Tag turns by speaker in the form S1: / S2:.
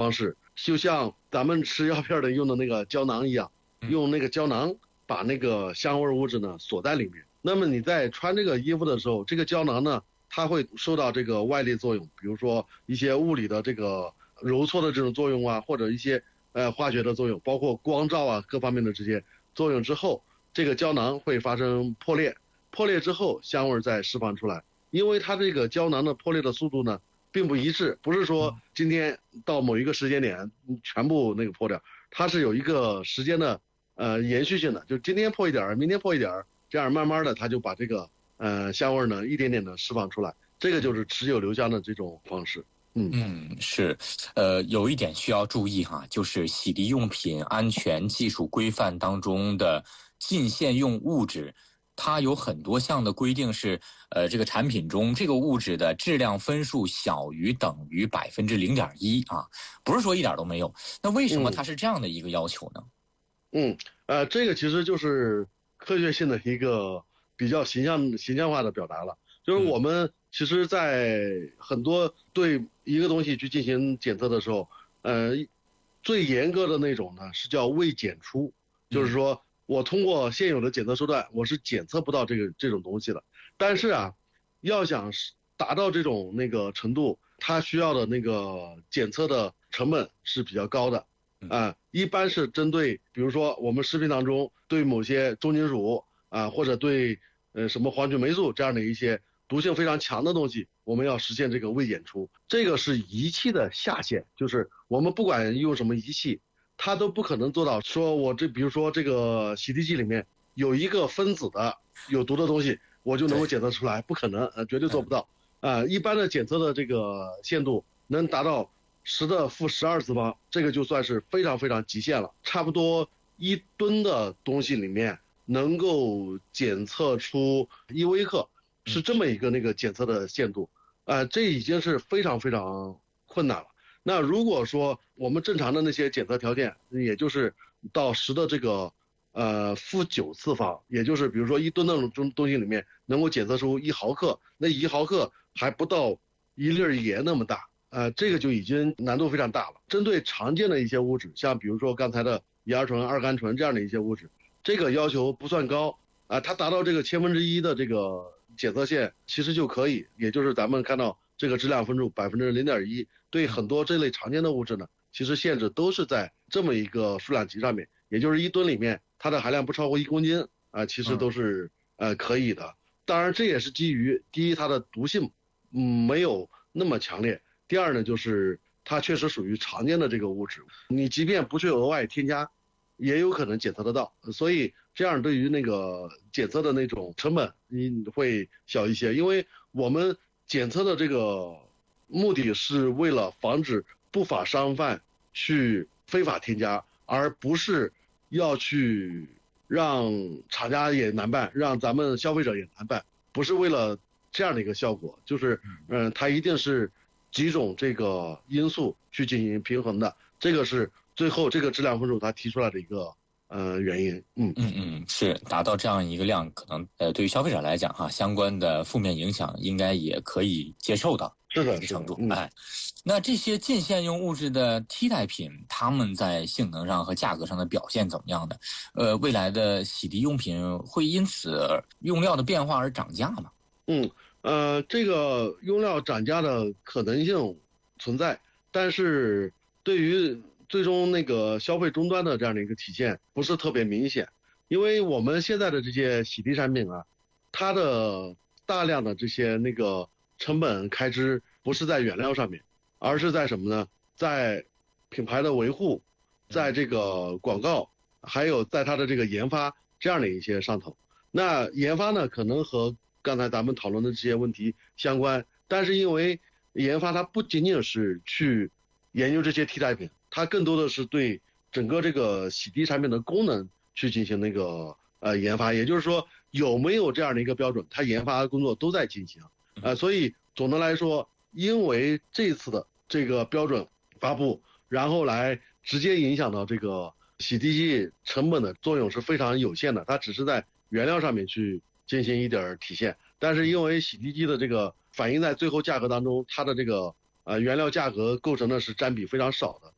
S1: 方式，就像咱们吃药片的用的那个胶囊一样，用那个胶囊把那个香味物质呢锁在里面。那么你在穿这个衣服的时候，这个胶囊呢，它会受到这个外力作用，比如说一些物理的这个揉搓的这种作用啊，或者一些化学的作用，包括光照啊各方面的这些作用之后，这个胶囊会发生破裂，破裂之后香味再释放出来。因为它这个胶囊的破裂的速度呢并不一致，不是说今天到某一个时间点全部那个破掉，它是有一个时间的延续性的，就今天破一点，明天破一点，这样慢慢的它就把这个香味呢一点点的释放出来，这个就是持久留香的这种方式。
S2: 是，有一点需要注意哈，就是洗涤用品安全技术规范当中的禁限用物质，它有很多项的规定是，这个产品中这个物质的质量分数小于等于0.1%啊，不是说一点都没有。那为什么它是这样的一个要求呢？
S1: 这个其实就是科学性的一个比较形象化的表达了，就是我们其实在很多对一个东西去进行检测的时候，最严格的那种呢是叫未检出，就是说我通过现有的检测手段我是检测不到这种东西的。但是啊，要想达到这种那个程度，它需要的那个检测的成本是比较高的。一般是针对比如说我们食品当中对某些重金属或者对什么黄曲霉素这样的一些毒性非常强的东西，我们要实现这个未检出，这个是仪器的下限，就是我们不管用什么仪器，它都不可能做到说我比如说这个洗涤剂里面有一个分子的有毒的东西，我就能够检测出来，不可能，绝对做不到。一般的检测的这个限度能达到10^-12次方，这个就算是非常非常极限了。差不多1吨的东西里面能够检测出1微克，是这么一个那个检测的限度。这已经是非常非常困难了。那如果说我们正常的那些检测条件，也就是到10的这个-9次方，也就是比如说1吨的东西里面能够检测出1毫克，那1毫克还不到1粒盐那么大。这个就已经难度非常大了。针对常见的一些物质，像比如说刚才的乙二醇、二甘醇这样的一些物质，这个要求不算高它达到这个1/1000的这个检测线其实就可以，也就是咱们看到这个质量分数0.1%，对很多这类常见的物质呢，其实限制都是在这么一个数量级上面，也就是1吨里面它的含量不超过1公斤其实都是可以的。当然这也是基于第一它的毒性没有那么强烈，第二呢就是它确实属于常见的这个物质，你即便不去额外添加也有可能检测得到，所以这样对于那个检测的那种成本会小一些。因为我们检测的这个目的是为了防止不法商贩去非法添加，而不是要去让厂家也难办，让咱们消费者也难办，不是为了这样的一个效果，就是它一定是几种这个因素去进行平衡的，这个是最后这个质量分数它提出来的一个原因。
S2: 是达到这样一个量，可能对于消费者来讲相关的负面影响应该也可以接受到
S1: 是的
S2: 程度。那这些禁限用物质的替代品，它们在性能上和价格上的表现怎么样呢？未来的洗涤用品会因此用料的变化而涨价吗？
S1: 这个用料涨价的可能性存在，但是对于最终那个消费终端的这样的一个体现不是特别明显。因为我们现在的这些洗涤产品它的大量的这些那个成本开支不是在原料上面，而是在什么呢？在品牌的维护，在这个广告，还有在它的这个研发这样的一些上头。那研发呢可能和刚才咱们讨论的这些问题相关，但是因为研发它不仅仅是去研究这些替代品，它更多的是对整个这个洗涤产品的功能去进行那个研发，也就是说有没有这样的一个标准，它研发工作都在进行所以总的来说，因为这次的这个标准发布，然后来直接影响到这个洗涤剂成本的作用是非常有限的，它只是在原料上面去进行一点体现，但是因为洗涤剂的这个反映在最后价格当中，它的这个原料价格构成的是占比非常少的，